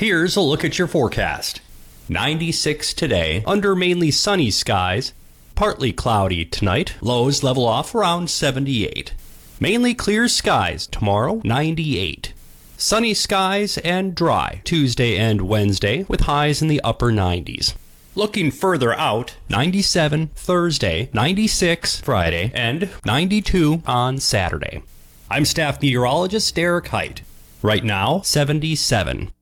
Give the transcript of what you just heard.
Here's a look at your forecast. 96 today, under mainly sunny skies. Partly cloudy tonight, lows level off around 78. Mainly clear skies tomorrow, 98. Sunny skies and dry Tuesday and Wednesday with highs in the upper 90s. Looking further out, 97 Thursday, 96 Friday, and 92 on Saturday. I'm staff meteorologist Derek Height. Right now, 77.